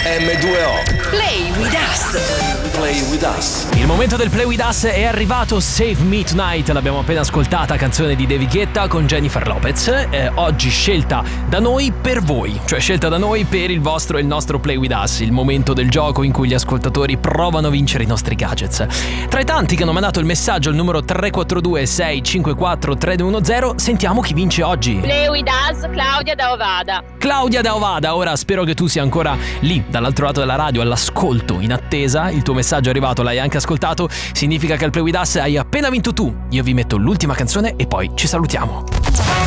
M2O. Play with us. Play with us. Il momento del Play With Us è arrivato. Save Me Tonight, l'abbiamo appena ascoltata, canzone di David Guetta con Jennifer Lopez. Oggi scelta da noi per voi, cioè scelta da noi per il vostro e il nostro Play With Us, il momento del gioco in cui gli ascoltatori provano a vincere i nostri gadgets. Tra i tanti che hanno mandato il messaggio al numero 342 654 310, sentiamo chi vince oggi. Play with us, Claudia da Ovada. Claudia da Ovada, ora spero che tu sia ancora lì dall'altro lato della radio all'ascolto, in attesa. Il tuo messaggio è arrivato, l'hai anche ascoltato, significa che al Play With Us hai appena vinto tu. Io vi metto l'ultima canzone e poi ci salutiamo.